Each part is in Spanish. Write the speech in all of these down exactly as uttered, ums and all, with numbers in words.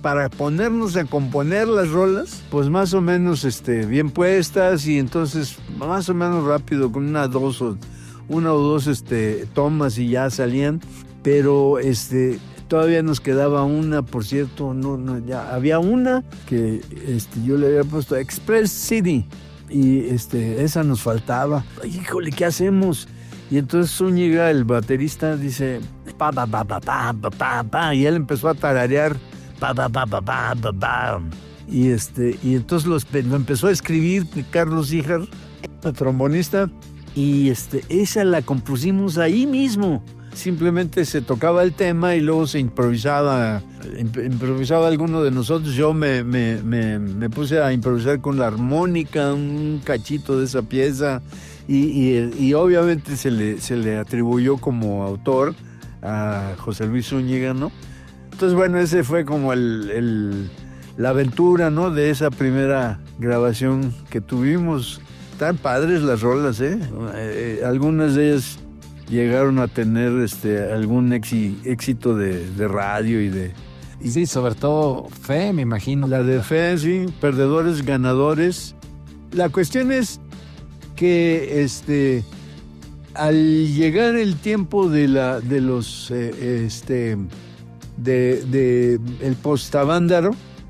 para ponernos a componer las rolas, pues más o menos este, bien puestas, y entonces más o menos rápido, con una, dos o, una o dos este, tomas y ya salían, pero este, todavía nos quedaba una, por cierto, no, no, ya había una que este, yo le había puesto Express City, y este, esa nos faltaba. Híjole, ¿qué hacemos? Y entonces Zúñiga, el baterista, dice pa pa pa pa pa pa pa pa, y él empezó a tararear pa pa pa pa pa pa pa, y este y entonces lo, lo empezó a escribir Carlos Híjar, el trombonista, y este esa la compusimos ahí mismo. Simplemente se tocaba el tema y luego se improvisaba, improvisaba alguno de nosotros. Yo me, me, me, me puse a improvisar con la armónica, un cachito de esa pieza, y, y, y obviamente se le, se le atribuyó como autor a José Luis Zúñiga, ¿no? Entonces, bueno, ese fue como el, el, la aventura, ¿no?, de esa primera grabación que tuvimos. Tan padres las rolas, ¿eh? eh algunas de ellas llegaron a tener este algún éxi, éxito de, de radio y de... Y sí, sobre todo Fe, me imagino. La de Fe, sí, Perdedores, Ganadores. La cuestión es que este al llegar el tiempo de la de los eh, este de, de el postavándaro,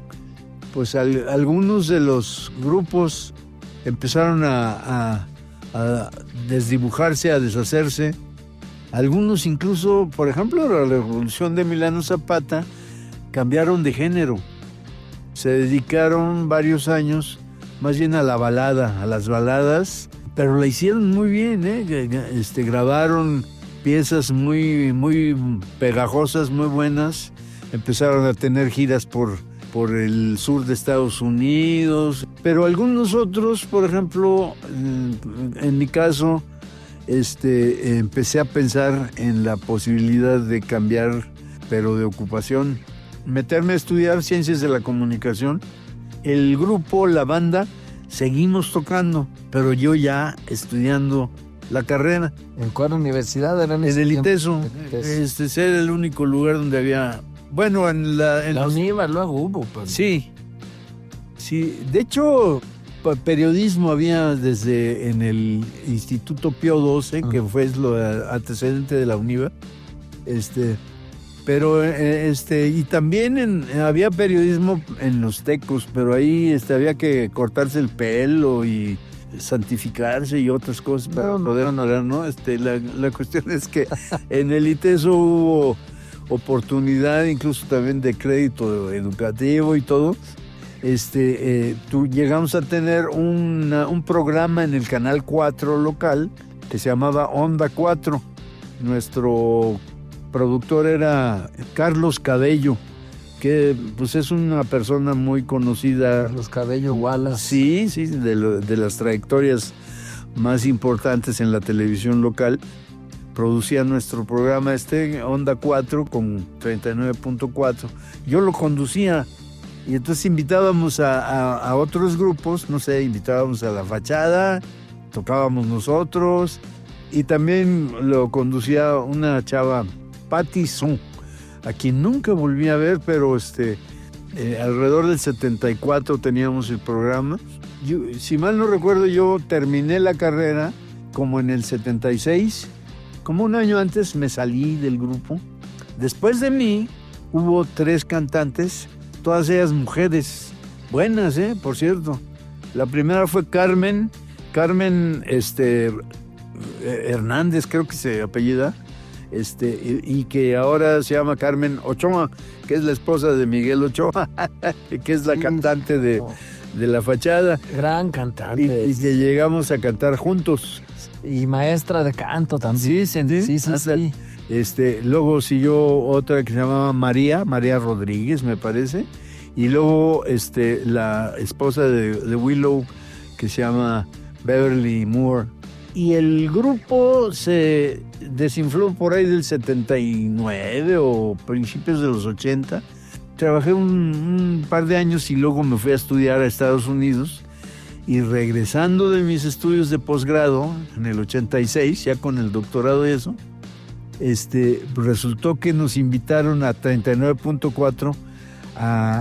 pues al, algunos de los grupos empezaron a, a, a desdibujarse, a deshacerse. Algunos incluso, por ejemplo, la Revolución de Emiliano Zapata, cambiaron de género. Se dedicaron varios años más bien a la balada, a las baladas, pero la hicieron muy bien, ¿eh? Este, grabaron piezas muy, muy pegajosas, muy buenas. Empezaron a tener giras por, por el sur de Estados Unidos, pero algunos otros, por ejemplo, en mi caso, Este, empecé a pensar en la posibilidad de cambiar, pero de ocupación, meterme a estudiar ciencias de la comunicación. El grupo, la banda, seguimos tocando, pero yo ya estudiando la carrera. ¿En cuál universidad era? En, en el ITESO. Este era el único lugar donde había... Bueno, en la... En la los... UNIVA luego hubo. Pues. Sí, sí. De hecho... periodismo había desde en el Instituto Pío doce, que fue lo antecedente de la UNIVA, este, pero este y también en, había periodismo en los Tecos, pero ahí este, había que cortarse el pelo y santificarse y otras cosas para no, poder honorar, ¿no? Este, la, la cuestión es que en el ITESO hubo oportunidad, incluso también de crédito educativo y todo. Este, eh, tú, llegamos a tener una, un programa en el Canal cuatro local que se llamaba Onda cuatro. Nuestro productor era Carlos Cabello, que pues es una persona muy conocida. Carlos Cabello Wallace. Sí, sí, de, lo, de las trayectorias más importantes en la televisión local. Producía nuestro programa este, Onda cuatro, con treinta y nueve punto cuatro. Yo lo conducía. Y entonces invitábamos a, a, a otros grupos, no sé, invitábamos a La Fachada, tocábamos nosotros, y también lo conducía una chava, Patti Son, a quien nunca volví a ver, pero este, eh, alrededor del setenta y cuatro teníamos el programa. Yo, si mal no recuerdo, yo terminé la carrera como en el setenta y seis, como un año antes me salí del grupo. Después de mí hubo tres cantantes, todas ellas mujeres, buenas, ¿eh? Por cierto. La primera fue Carmen, Carmen este, Hernández, creo que se apellida, este, y, y que ahora se llama Carmen Ochoa, que es la esposa de Miguel Ochoa, que es la cantante de, de La Fachada. Gran cantante. Y, y que llegamos a cantar juntos. Y maestra de canto también. Sí, sí, sí, sí, sí. Este, luego siguió otra que se llamaba María, María Rodríguez, me parece. Y luego este, la esposa de, de Willow, que se llama Beverly Moore. Y el grupo se desinfló por ahí del setenta y nueve o principios de los ochenta. Trabajé un, un par de años y luego me fui a estudiar a Estados Unidos. Y regresando de mis estudios de posgrado, en el ochenta y seis, ya con el doctorado y eso, este, resultó que nos invitaron a treinta y nueve punto cuatro a